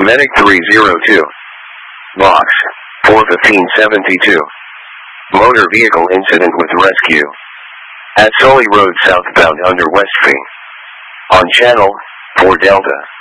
Medic 302. Box 41572. Motor vehicle incident with rescue. At Sully Road southbound under Westby. On channel 4 Delta.